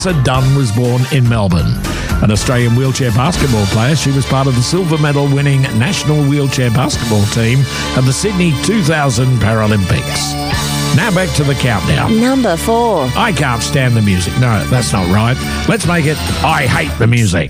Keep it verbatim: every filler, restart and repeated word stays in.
Dunn was born in Melbourne. An Australian wheelchair basketball player, she was part of the silver medal-winning national wheelchair basketball team of the Sydney two thousand Paralympics. Now back to the countdown. Number four. I can't stand the music. No, that's not right. Let's make it I hate the music.